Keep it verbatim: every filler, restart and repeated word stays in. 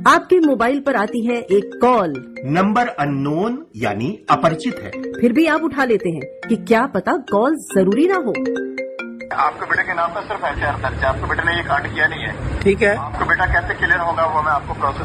आपके मोबाइल पर आती है एक कॉल, नंबर अननोन यानी अपरिचित है। फिर भी आप उठा लेते हैं कि क्या पता कॉल जरूरी ना हो। आपके बेटे के नाम पर सिर्फ एफ आई आर दर्ज है, आपके बेटे ने ये कांड किया नहीं है। ठीक है, आपका बेटा कैसे क्लियर होगा वो मैं आपको प्रोसेस